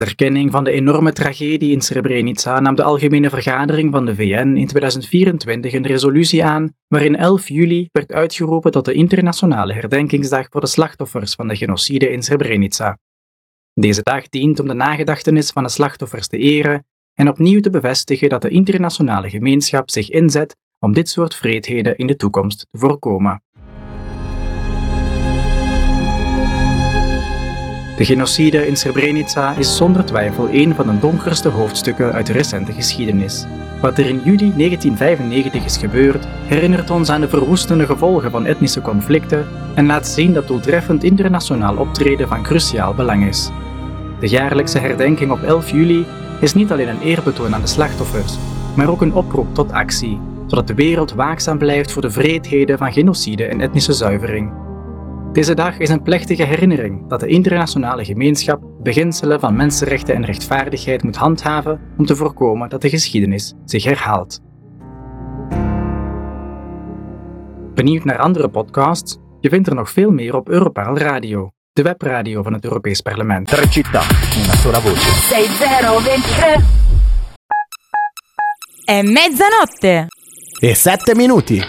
Ter erkenning van de enorme tragedie in Srebrenica nam de Algemene Vergadering van de VN in 2024 een resolutie aan waarin 11 juli werd uitgeroepen tot de internationale herdenkingsdag voor de slachtoffers van de genocide in Srebrenica. Deze dag dient om de nagedachtenis van de slachtoffers te eren en opnieuw te bevestigen dat de internationale gemeenschap zich inzet om dit soort wreedheden in de toekomst te voorkomen. De genocide in Srebrenica is zonder twijfel een van de donkerste hoofdstukken uit de recente geschiedenis. Wat er in juli 1995 is gebeurd, herinnert ons aan de verwoestende gevolgen van etnische conflicten en laat zien dat doeltreffend internationaal optreden van cruciaal belang is. De jaarlijkse herdenking op 11 juli is niet alleen een eerbetoon aan de slachtoffers, maar ook een oproep tot actie, zodat de wereld waakzaam blijft voor de wreedheden van genocide en etnische zuivering. Deze dag is een plechtige herinnering dat de internationale gemeenschap beginselen van mensenrechten en rechtvaardigheid moet handhaven om te voorkomen dat de geschiedenis zich herhaalt. Benieuwd naar andere podcasts? Je vindt er nog veel meer op Europarl Radio, de webradio van het Europees Parlement. 3 città, una sola voce. 6023. È mezzanotte. E 7 minuti.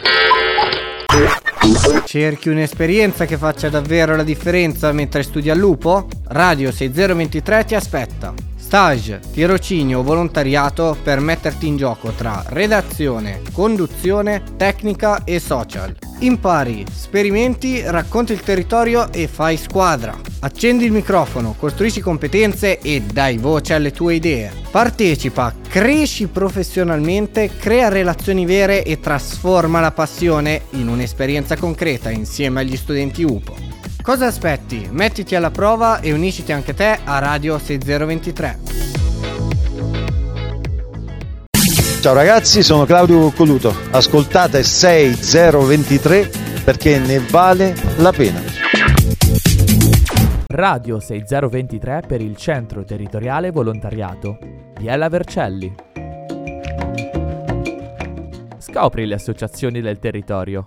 Cerchi un'esperienza che faccia davvero la differenza mentre studi al Lupo? Radio 6023 ti aspetta. Stage, tirocinio o volontariato per metterti in gioco tra redazione, conduzione, tecnica e social. Impari, sperimenti, racconti il territorio e fai squadra. Accendi il microfono, costruisci competenze e dai voce alle tue idee. Partecipa, cresci professionalmente, crea relazioni vere e trasforma la passione in un'esperienza concreta insieme agli studenti UPO. Cosa aspetti? Mettiti alla prova e unisciti anche te a Radio 6023. Ciao ragazzi, sono Claudio Coccoluto. Ascoltate 6023 perché ne vale la pena. Radio 6023 per il Centro Territoriale Volontariato di Ella Vercelli. Scopri le associazioni del territorio.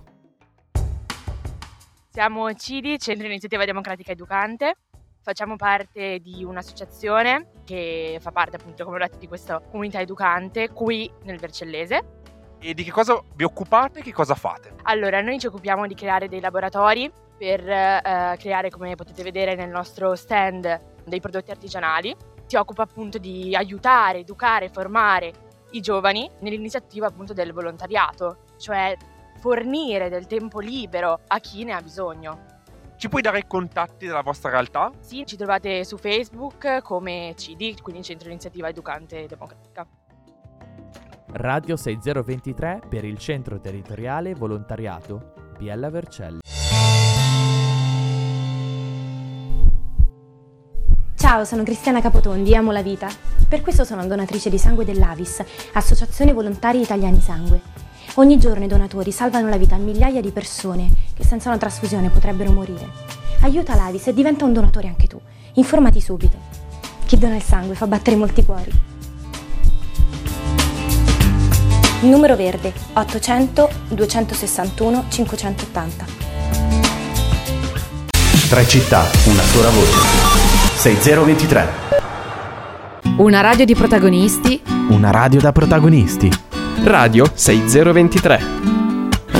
Siamo CIDI, Centro Iniziativa Democratica Educante. Facciamo parte di un'associazione che fa parte, appunto, come ho detto, di questa comunità educante qui nel Vercellese. E di che cosa vi occupate e che cosa fate? Allora, noi ci occupiamo di creare dei laboratori per creare, come potete vedere nel nostro stand, dei prodotti artigianali. Si occupa appunto di aiutare, educare, formare i giovani nell'iniziativa appunto del volontariato, cioè fornire del tempo libero a chi ne ha bisogno. Ci puoi dare i contatti della vostra realtà? Sì, ci trovate su Facebook come CIDI, quindi Centro Iniziativa Educante Democratica. Radio 6023 per il Centro Territoriale Volontariato di Ella Vercelli. Ciao, sono Cristiana Capotondi, amo la vita. Per questo sono donatrice di sangue dell'Avis, Associazione Volontari Italiani Sangue. Ogni giorno i donatori salvano la vita a migliaia di persone che senza una trasfusione potrebbero morire. Aiuta l'Avis e diventa un donatore anche tu. Informati subito. Chi dona il sangue fa battere molti cuori. Il numero verde 800 261 580. 3 città, una sola voce. 6023. Una radio di protagonisti. Una radio da protagonisti. Radio 6023.